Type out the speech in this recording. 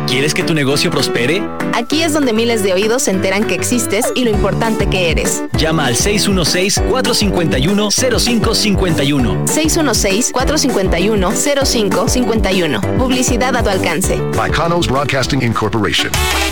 ¿Quieres que tu negocio prospere? Aquí es donde miles de oídos se enteran que existes y lo importante que eres. Llama al 616-451-0551. 616-451-0551. Publicidad a tu alcance. By Conos Broadcasting Incorporation.